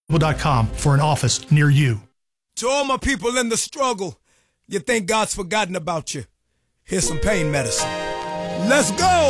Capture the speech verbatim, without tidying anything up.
dot com for an office near you. To all my people in the struggle, you think God's forgotten about you. Here's some pain medicine. Let's go!